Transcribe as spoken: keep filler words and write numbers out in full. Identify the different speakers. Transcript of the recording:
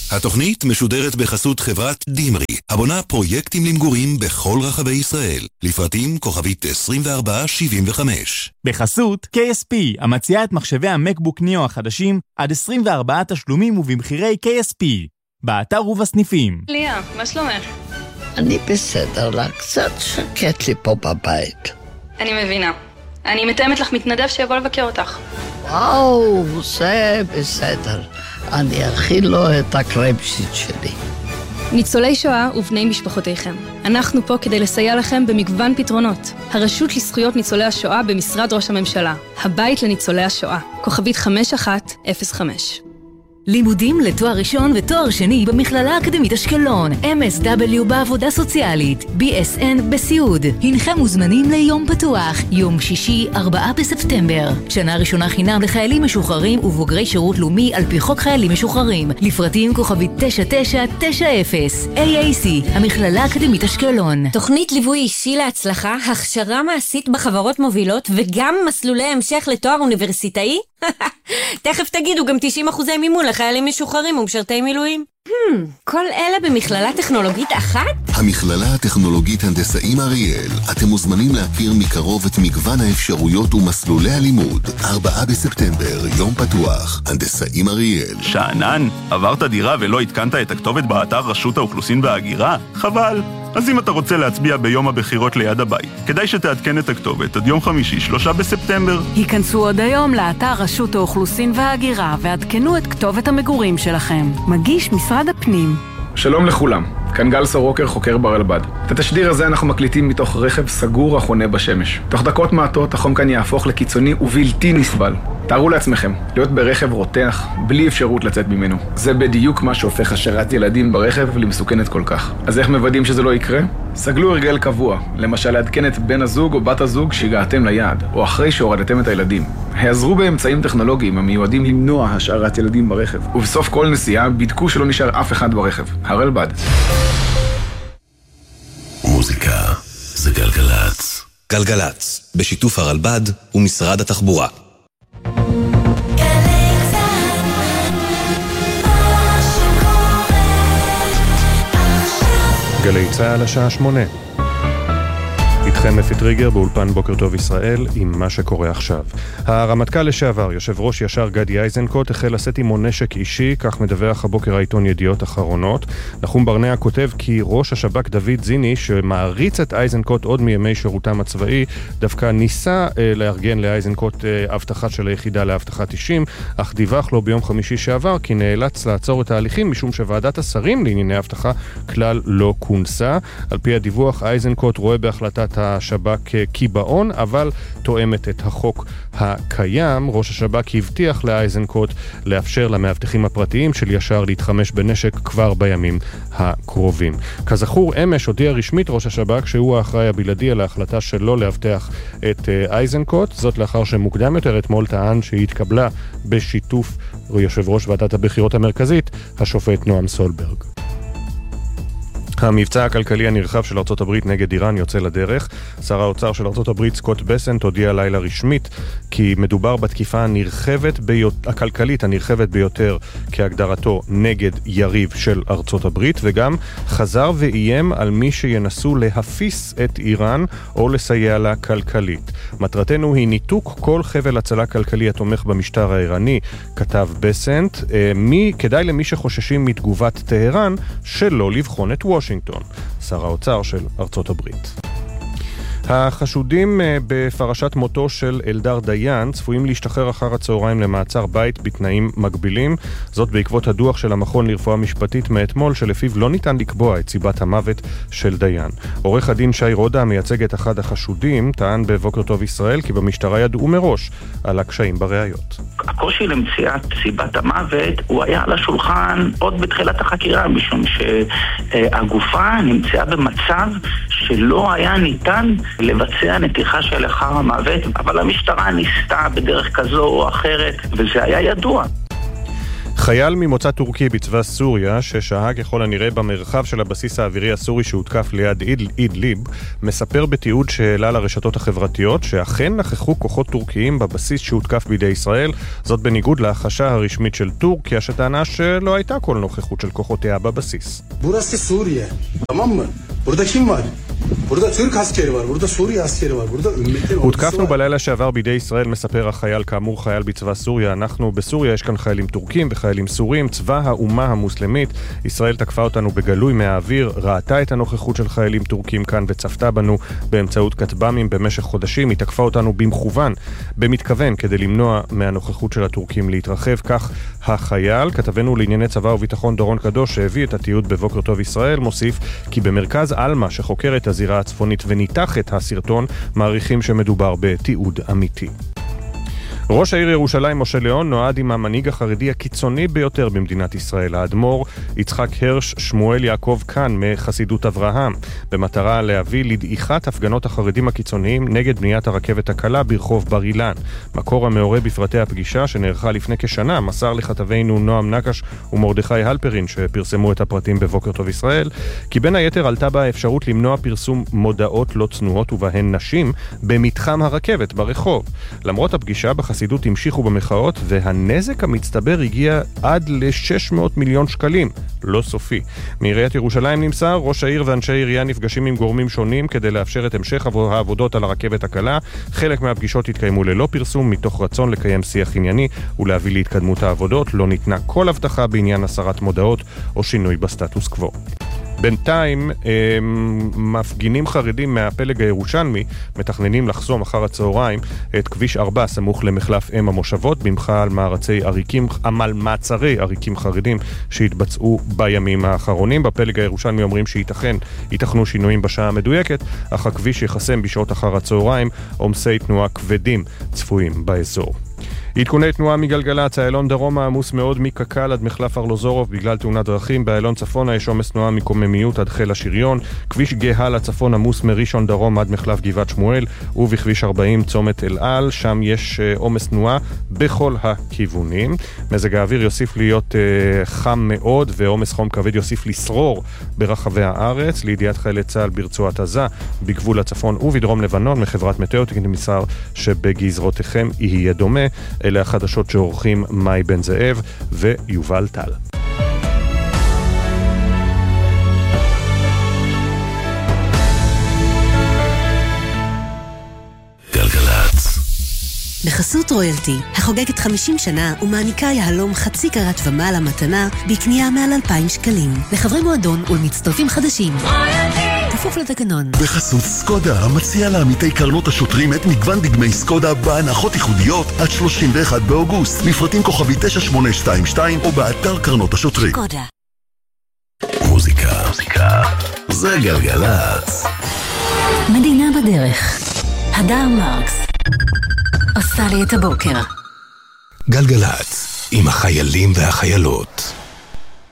Speaker 1: התוכנית משודרת בחסות חברת דימרי, הבונה פרויקטים למגורים בכל רחבי ישראל. לפרטים כוכבית עשרים וארבע שבעים וחמש.
Speaker 2: בחסות קיי אס פי, המציעה את מחשבי המקבוק ניאו החדשים עד עשרים וארבעה תשלומים ובמחירי קיי אס פי. באתר ובסניפים.
Speaker 3: ליה, מה שלומך?
Speaker 4: אני בסדר, לה קצת שקט לי פה בבית.
Speaker 3: אני מבינה. אני מתאמת לך מתנדב שיבוא לבקר אותך.
Speaker 4: וואו, זה בסדר. אני אכיל לו את הקרמפסיט שלי.
Speaker 3: ניצולי שואה ובני משפחותיכם. אנחנו פה כדי לסייע לכם במגוון פתרונות. הרשות לזכויות ניצולי השואה במשרד ראש הממשלה. הבית לניצולי השואה. כוכבית חמש אחת אפס חמש.
Speaker 5: לימודים לתואר ראשון ותואר שני במכללה האקדמית אשקלון, אם אס דאבליו בעבודה סוציאלית, בי אס אן בסיעוד. הנכם מוזמנים ליום פתוח, יום שישי, ארבעה בספטמבר. שנה ראשונה חינם לחיילים משוחררים ובוגרי שירות לאומי על פי חוק חיילים משוחררים. לפרטים כוכבית תשע תשע תשע אפס. איי איי סי, המכללה האקדמית אשקלון.
Speaker 6: תוכנית ליווי אישי להצלחה, הכשרה מעשית בחברות מובילות וגם מסלולי המשך לתואר אוניברסיטאי? תכף תגידו גם תשעים אחוזי מימון לחיילים משוחררים ומשרתי מילואים. Hmm, כל אלה במכללה טכנולוגית אחת?
Speaker 1: המכללה הטכנולוגית הנדסאים אריאל. אתם מוזמנים להכיר מקרוב את מגוון האפשרויות ומסלולי הלימוד. ארבעה בספטמבר, יום פתוח. הנדסאים אריאל.
Speaker 7: שענן, עברת דירה ולא התקנת את הכתובת באתר רשות האוכלוסין וההגירה? חבל. אז אם אתה רוצה להצביע ביום הבחירות ליד הבית, כדאי שתעדכן את הכתובת עד יום חמישי, שלושה בספטמבר.
Speaker 8: היכנסו עוד היום לאתר רשות האוכלוסין וההגירה ועדכנו את כתובת המגורים שלכם. מגיש משרד הפנים.
Speaker 9: שלום לכולם, כאן גל סורוקר, חוקר ברלב"ד. את התשדיר הזה אנחנו מקליטים מתוך רכב סגור החונה בשמש. תוך דקות מעטות החום כאן יהפוך לקיצוני ובלתי נסבל. תארו לעצמכם, להיות ברכב רותח, בלי אפשרות לצאת ממנו. זה בדיוק מה שהופך השארת ילדים ברכב למסוכנת כל כך. אז איך מוודאים שזה לא יקרה? סגלו הרגל קבוע, למשל לעדכן את בן הזוג או בת הזוג שהגעתם ליעד, או אחרי שהורדתם את הילדים. העזרו באמצעים טכנולוגיים המיועדים למנוע השארת ילדים ברכב. ובסוף כל נסיעה בדקו שלא נשאר אף אחד ברכב. הרלב"ד.
Speaker 1: מוזיקה זה גלגלץ. גלגלץ, בשיתוף הרלב"ד ומשרד התחבורה.
Speaker 10: גלי צהל השעה שמונה. איתכם אפי טריגר באולפן בוקר טוב ישראל עם מה שקורה עכשיו. הרמטכ"ל לשעבר, יושב ראש ישר גדי איזנקוט, החל לשאת עמו נשק אישי, כך מדווח הבוקר העיתון ידיעות אחרונות. נחום ברנע כותב כי ראש השב"כ דוד זיני, שמעריץ את איזנקוט עוד מימי שירותם הצבאי, דווקא ניסה אה, לארגן לאיזנקוט אה, הבטחה של היחידה להבטחת אישים, אך דיווח לו ביום חמישי שעבר כי נאלץ לעצור את ההליכים משום שוועדת השרים לענייני הבטחה כלל לא כונסה. על פי הדיווח, איזנקוט רואה בהחלטת השב"כ קיבעון, אבל תואמת את החוק הקיים. ראש השב"כ הבטיח לאיזנקוט לאפשר למאבטחים הפרטיים של ישר להתחמש בנשק כבר בימים הקרובים. כזכור, אמש הודיע רשמית ראש השב"כ שהוא האחראי הבלעדי על ההחלטה שלו להבטח את איזנקוט, זאת לאחר שמוקדם יותר אתמול טען שהיא התקבלה בשיתוף יושב ראש ועדת הבחירות המרכזית, השופט נועם סולברג. המבצע הכלכלי הנרחב של ארצות הברית נגד איראן יוצא לדרך. שר האוצר של ארצות הברית סקוט בסנט הודיע לילה רשמית כי מדובר בתקיפה הנרחבת ביות... הכלכלית הנרחבת ביותר כהגדרתו נגד יריב של ארצות הברית, וגם חזר ואיים על מי שינסו להפיס את איראן או לסייע לה כלכלית. מטרתנו היא ניתוק כל חבל הצלה כלכלי התומך במשטר האיראני, כתב בסנט. מי כדאי למי שחוששים מתגובת טהרן שלא לבחון את וושינגטון. שר האוצר של ארצות הברית. החשודים בפרשת מותו של אלדר דיין צפויים להשתחרר אחר הצהריים למעצר בית בתנאים מגבילים, זאת בעקבות הדוח של המכון לרפואה משפטית מאתמול שלפיו לא ניתן לקבוע את סיבת המוות של דיין. עורך הדין שי רודה, מייצג את אחד החשודים, טען בבוקר טוב ישראל כי במשטרה ידעו מראש על הקשיים בראיות.
Speaker 11: הקושי למציאת סיבת המוות הוא היה על השולחן עוד בתחילת החקירה, משום שהגופה נמצאה במצב שלא היה ניתן לבצע נתיחה של אחר המוות, אבל המשטרה ניסתה בדרך כזו או אחרת, וזה היה ידוע.
Speaker 10: חייל ממוצא טורקי בצבא סוריה, ששהה ככל הנראה במרחב של הבסיס האווירי הסורי שהותקף ליד אידליב, מספר בתיעוד שהעלה לרשתות החברתיות שאכן נכחו כוחות טורקיים בבסיס שהותקף בידי ישראל, זאת בניגוד להחשה הרשמית של טורקיה שטענה שלא הייתה כל נוכחות של כוחותיה בבסיס.
Speaker 12: Burası Suriye. Tamam mı? Burada kim var? Burada Türk askeri var, burada Suriye askeri var, burada ümmetin ordusu var.
Speaker 10: הותקפנו בלילה שעבר בידי ישראל, מספר החייל, כאמור חייל בצבא סוריה. אנחנו בסוריה, יש כאן חיילים טורקים וחיילים סורים, צבא האומה המוסלמית. ישראל תקפה אותנו בגלוי מהאוויר, ראתה את הנוכחות של חיילים טורקים כאן וצפתה בנו באמצעות כטב"מים במשך חודשים. היא תקפה אותנו במכוון, במתכוון, כדי למנוע מהנוכחות של הטורקים להתרחב. כך החייל, כתבנו לענייני צבא וביטחון דורון קדוש, שהביא את התיעוד בבוקר טוב ישראל, מוסיף כי במרכז אלמה שחוקר את הזירה הצפונית וניתח את הסרטון, מעריכים שמדובר בתיעוד אמיתי. ראש העיר ירושלים משה ליאון נועד עם המנהיג החרדי הקיצוני ביותר במדינת ישראל, האדמו"ר יצחק הרש שמואל יעקב כאן מחסידות אברהם, במטרה להביא לדעיכת הפגנות החרדים הקיצוניים נגד בניית הרכבת הקלה ברחוב בר אילן. מקור המעורה בפרטי הפגישה שנערכה לפני כשנה מסר לכתבינו נועם נקש ומרדכי הלפרין שפרסמו את הפרטים בבוקר טוב ישראל, כי בין היתר עלתה בה האפשרות למנוע פרסום מודעות לא צנועות ובהן נשים במתחם הרכבת ברחוב. למרות הפגישה בחסידות החסידות המשיכו במחאות, והנזק המצטבר הגיע עד ל-שש מאות מיליון שקלים, לא סופי. מעיריית ירושלים נמסר, ראש העיר ואנשי העירייה נפגשים עם גורמים שונים כדי לאפשר את המשך העבודות על הרכבת הקלה. חלק מהפגישות התקיימו ללא פרסום, מתוך רצון לקיים שיח ענייני ולהביא להתקדמות העבודות. לא ניתנה כל הבטחה בעניין הסרת מודעות או שינוי בסטטוס קוו. בינתיים מפגינים חרדים מהפלג הירושלמי מתכננים לחסום אחר הצהריים את כביש ארבע סמוך למחלף אם המושבות, במחה על מערצי עריקים, עמל מעצרי עריקים חרדים שהתבצעו בימים האחרונים. בפלג הירושלמי אומרים שייתכן, ייתכנו שינויים בשעה המדויקת, אך הכביש יחסם בשעות אחר הצהריים, עומסי תנועה כבדים צפויים באזור. עדכוני תנועה מגלגלצ, איילון דרומה עמוס מאוד מקקל עד מחלף ארלוזורוב בגלל תאונת דרכים, באיילון צפונה יש עומס תנועה מקוממיות עד חיל השריון, כביש גאה לצפון עמוס מראשון דרום עד מחלף גבעת שמואל, ובכביש ארבעים צומת אל על, שם יש עומס תנועה בכל הכיוונים. מזג האוויר יוסיף להיות uh, חם מאוד, ועומס חום כבד יוסיף לשרור ברחבי הארץ. לידיעת חיילי צה"ל ברצועת עזה, בגבול הצפון ובדרום לבנון, מחברת מטאוטיקן נמסר שבגזרותיכם יהיה דומה. אלה החדשות שעורכים מאי בן זאב ויובל טל.
Speaker 13: גלגלצ. בחסות רויאלטי, החוגגת חמישים שנה ומעניקה יהלום חצי קרת ומעלה מתנה בקנייה מעל אלפיים שקלים. לחברי מועדון ולמצטרפים חדשים. רויאלטי! כפוף לתקנון.
Speaker 1: בחסות סקודה, המציע לעמיתי קרנות השוטרים את מגוון דגמי סקודה בהנחות ייחודיות עד שלושים ואחד באוגוסט. לפרטים כוכבי תשע שמונה שתיים שתיים או באתר קרנות השוטרים.
Speaker 13: סקודה.
Speaker 1: מוזיקה, מוזיקה. זה גלגלצ.
Speaker 5: מדינה בדרך. הדר מרקס. עושה לי את הבוקר.
Speaker 1: גלגלצ, עם החיילים והחיילות.